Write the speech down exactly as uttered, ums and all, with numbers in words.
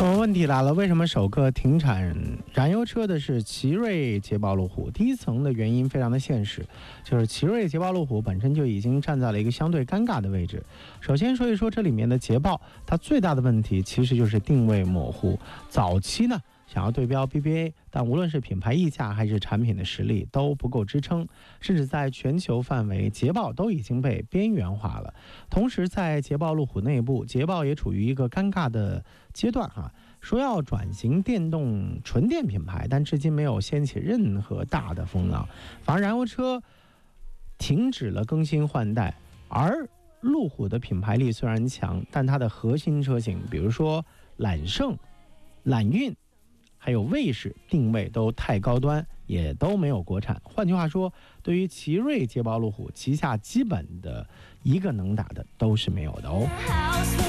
呃，问题来了，为什么首个停产燃油车的是奇瑞捷豹路虎？第一层的原因非常的现实，就是奇瑞捷豹路虎本身就已经站在了一个相对尴尬的位置。首先说一说这里面的捷豹，它最大的问题其实就是定位模糊。早期呢，想要对标 B B A， 但无论是品牌溢价还是产品的实力都不够支撑，甚至在全球范围，捷豹都已经被边缘化了。同时，在捷豹路虎内部，捷豹也处于一个尴尬的阶段哈、啊，说要转型电动纯电品牌，但至今没有掀起任何大的风浪，反而燃油车停止了更新换代，而路虎的品牌力虽然强，但它的核心车型，比如说揽胜、揽运还有卫士定位都太高端，也都没有国产。换句话说，对于奇瑞捷豹路虎旗下基本的一个能打的都是没有的哦。